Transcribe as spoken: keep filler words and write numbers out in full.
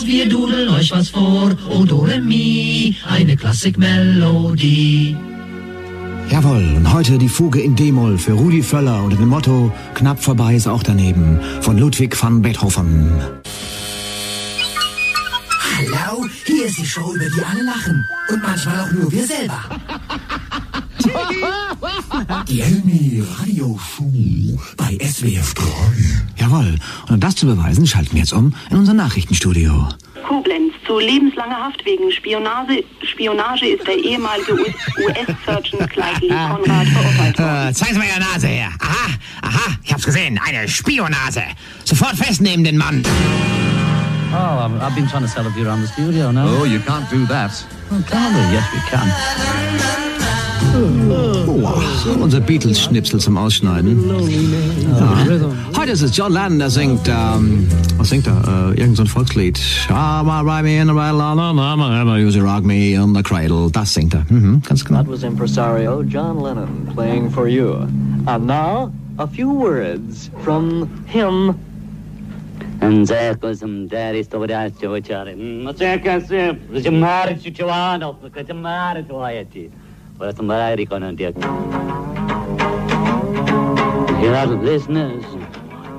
Wir dudeln euch was vor, O Do Re Mi, eine Klassikmelodie. Jawohl, und heute die Fuge in D-Moll für Rudi Völler unter dem Motto Knapp vorbei ist auch daneben von Ludwig van Beethoven. Hallo, hier ist die Show, über die alle lachen. Und manchmal auch nur wir selber. Die Elmi Radio Show bei S W F drei. Jawohl, und um das zu beweisen, schalten wir jetzt um in unser Nachrichtenstudio. Koblenz zu lebenslanger Haft wegen Spionage, Spionage ist der ehemalige U S-Surgeon Clyde Lee Conrad verurteilt worden. Äh, zeigen Sie mal Ihre Nase her. Aha, aha, ich hab's gesehen. Eine Spionase. Sofort festnehmen den Mann. Oh, I've, I've been trying to sell a beer around the studio now. Oh, you can't do that. Oh, can we? Yes, we can. Oh, so unser Beatles-Schnipsel zum Ausschneiden. Ja. Heute ist es John Lennon, der singt, ähm, was singt er? Äh, irgend so ein Volkslied. Use rock me in the cradle. Das singt er. Mhm, ganz genau. That was impresario John Lennon playing for you. And now, a few words from him. And there goes some daddy story. Here are the listeners.